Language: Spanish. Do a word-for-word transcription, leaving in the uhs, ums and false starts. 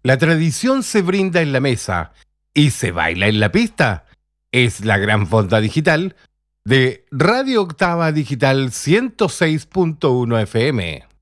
La tradición se brinda en la mesa y se baila en la pista. Es la gran fonda digital de Radio Octava Digital ciento seis punto uno F M.